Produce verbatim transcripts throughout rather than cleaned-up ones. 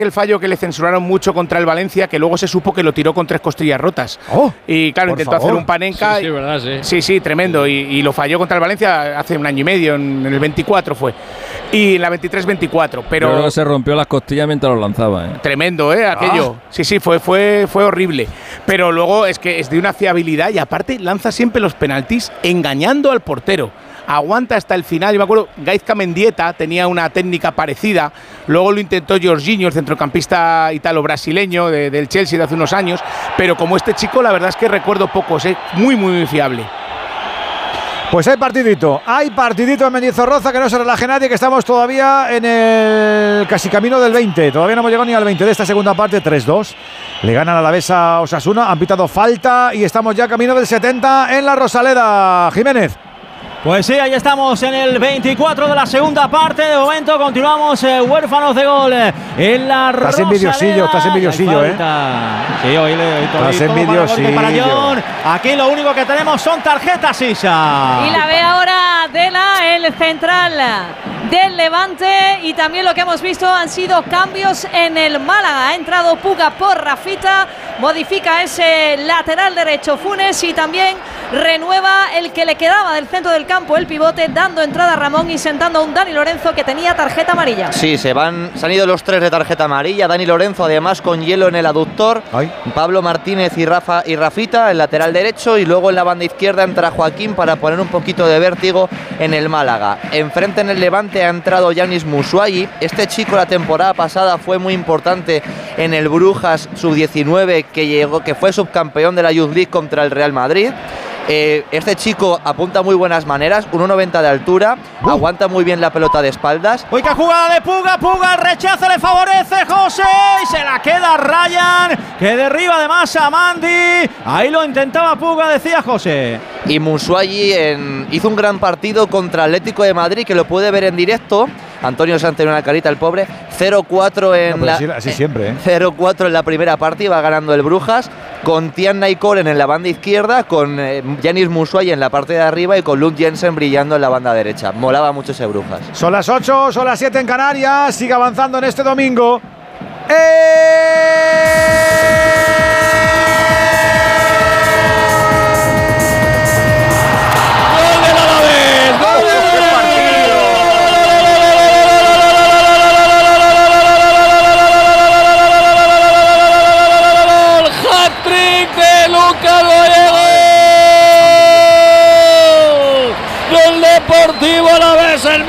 El fallo que le censuraron mucho contra el Valencia, que luego se supo que lo tiró con tres costillas rotas. Oh, y claro, intentó favor. hacer un Panenka. Sí, sí, verdad, sí. Sí, sí, tremendo. Y, y lo falló contra el Valencia hace un año y medio, en, en el veinticuatro fue. Y en la veintitrés veinticuatro. Pero Yo creo que se rompió las costillas mientras lo lanzaba, ¿eh? tremendo, ¿eh? Aquello. Ah. Sí, sí, fue, fue, fue horrible. Pero luego es que es de una fiabilidad y aparte lanza siempre los penaltis engañando al portero. Aguanta hasta el final. Yo me acuerdo, Gaizka Mendieta tenía una técnica parecida. Luego lo intentó Jorginho, el centrocampista italo-brasileño de, del Chelsea de hace unos años. Pero como este chico, la verdad es que recuerdo pocos, ¿eh? Muy, muy, muy fiable. Pues hay partidito, hay partidito en Mendizorroza, que no se relaje nadie, que estamos todavía en el casi camino del veinte. Todavía no hemos llegado ni al veinte de esta segunda parte, tres dos. Le ganan a la Alavés a Osasuna, han pitado falta y estamos ya camino del setenta en la Rosaleda. Jiménez. Pues sí, ahí estamos en el veinticuatro de la segunda parte. De momento continuamos eh, huérfanos de gol eh, en la Rosaleda. Estás envidiosillo, estás envidiosillo, ¿eh? Sí, hoy le Estás envidiosillo. para John. Aquí lo único que tenemos son tarjetas, Isa. Y la ve ahora Dela, el central del Levante. Y también lo que hemos visto han sido cambios en el Málaga. Ha entrado Puga por Rafita, modifica ese lateral derecho Funes y también renueva el que le quedaba del centro del campo, el pivote, dando entrada a Ramón y sentando a un Dani Lorenzo que tenía tarjeta amarilla. Sí, se van, se han ido los tres de tarjeta amarilla. Dani Lorenzo, además, con hielo en el aductor. Ay. Pablo Martínez y Rafa y Rafita, el lateral derecho. Y luego en la banda izquierda entra Joaquín para poner un poquito de vértigo en el Málaga. Enfrente en el Levante ha entrado Yanis Musuayi. Este chico la temporada pasada fue muy importante en el Brujas sub diecinueve, que llegó, que fue subcampeón de la Youth League contra el Real Madrid. Eh, este chico apunta muy buenas maneras, uno noventa de altura, uh. aguanta muy bien la pelota de espaldas. Uy, qué jugada de Puga, Puga, el rechazo le favorece José y se la queda Ryan, que derriba además a Mandy. Ahí lo intentaba Puga, decía José. Y Musuayi en, hizo un gran partido contra Atlético de Madrid, que lo puede ver en directo. Antonio Sanz tiene una carita, el pobre. cero cuatro en no, la así, así siempre, ¿eh? cero cuatro en la primera parte, iba ganando el Brujas, con Tian Naikoren en la banda izquierda, con eh, Yanis Musuayi en la parte de arriba y con Lund Jensen brillando en la banda derecha. Molaba mucho ese Brujas. Son las ocho, son las siete en Canarias. Sigue avanzando en este domingo. ¡Eh! Deportivo Alavés en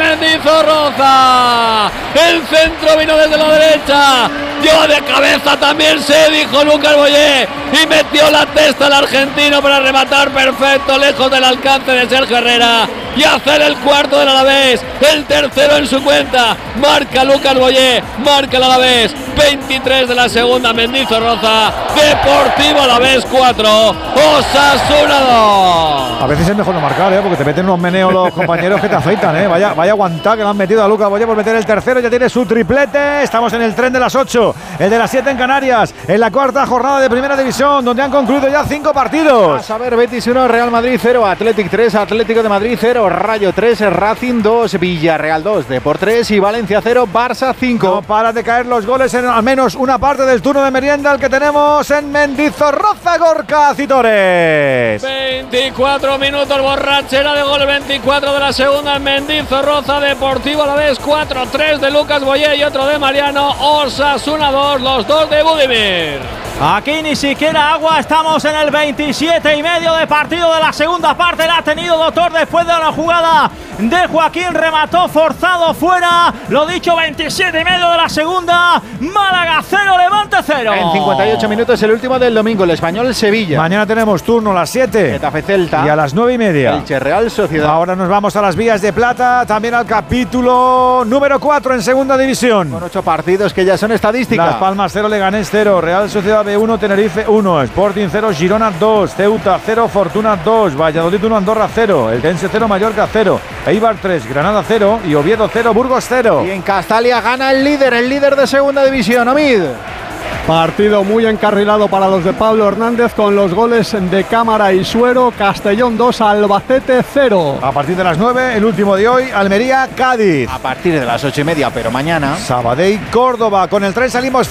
Mendizorroza. El centro vino desde la derecha. Dio de cabeza también, se dijo Lucas Boyé. Y metió la testa al argentino para rematar perfecto, lejos del alcance de Sergio Herrera. Y hacer el cuarto del Alavés. El tercero en su cuenta. Marca Lucas Boyé. Marca el Alavés. veintitrés de la segunda, Mendizorroza. Deportivo Alavés cuatro. Osasuna dos. A veces es mejor no marcar, ¿eh? Porque te meten unos meneos los compañeros que te afeitan, ¿eh? Vaya, vaya aguantar que le han metido a Lucas Boyé por meter el tercero. Ya tiene su triplete. Estamos en el tren de las ocho. El de las siete en Canarias. En la cuarta jornada de Primera División, donde han concluido ya cinco partidos. A saber, Betis uno, Real Madrid cero, Athletic tres, Atlético de Madrid cero, Rayo tres, Racing dos, Villarreal dos, Depor tres y Valencia cero, Barça cinco. No para de caer los goles en al menos una parte del turno de merienda, el que tenemos en Mendizorroza, Gorka Citores. veinticuatro minutos, borrachera de gol, veinticuatro de la segunda en Mendizorroza. Deportivo Alavés cuatro tres de Lucas Boyé y otro de Mariano. Osasuna dos, los dos de Budimir. Aquí ni siquiera agua, estamos en el veintisiete y medio de partido de la segunda parte. La ha tenido Doctor después de la jugada de Joaquín, remató forzado fuera. Lo dicho, veintisiete y medio de la segunda. Málaga cero, Levante cero. En cincuenta y ocho minutos el último del domingo, el Español Sevilla. Mañana tenemos turno a las siete. Getafe Celta. Y a las nueve y media. Elche Real Sociedad. Ahora nos vamos a las vías de plata, también al capítulo número cuatro en segunda división. Con ocho partidos que ya son estadísticas. Las Palmas cero, Leganés cero, Real Sociedad B uno, Tenerife uno, Sporting cero, Girona dos, Ceuta cero, Fortuna dos, Valladolid uno, Andorra cero, Eldense cero, Mallorca cero, Eibar tres, Granada cero y Oviedo cero, Burgos cero. Y en Castalia gana el líder, el líder de segunda división, Omid. Partido muy encarrilado para los de Pablo Hernández con los goles de Cámara y Suero. Castellón dos, Albacete cero. A partir de las nueve, el último de hoy, Almería, Cádiz. A partir de las ocho y media, pero mañana. Sabadell, Córdoba. Con el tren salimos